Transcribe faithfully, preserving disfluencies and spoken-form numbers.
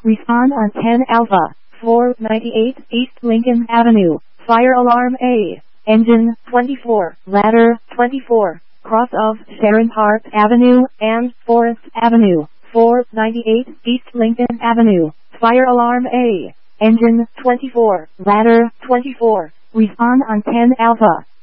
Respond on ten Alpha, four ninety-eight East Lincoln Avenue. Fire alarm A. Engine twenty-four. Ladder twenty-four. Cross of Sharon Park Avenue and Forest Avenue. four ninety-eight East Lincoln Avenue. Fire alarm A. Engine twenty-four. Ladder twenty-four. Respond on ten Alpha.